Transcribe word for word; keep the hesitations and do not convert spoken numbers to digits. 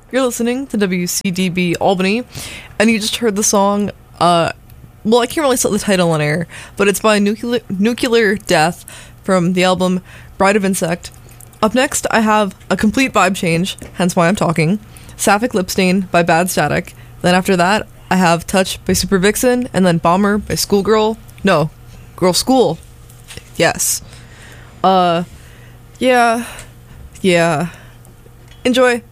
You're listening to W C D B Albany, and you just heard the song, uh, well, I can't really set the title on air, but it's by Nuclear, Nuclear Death from the album Bride of Insect. Up next, I have a complete vibe change, hence why I'm talking, Sapphic Lip Stain by Bad Static. Then after that, I have Touch by Super Vixen, and then Bomber by Schoolgirl. No, Girl School. Yes. Uh, yeah. Yeah. Enjoy.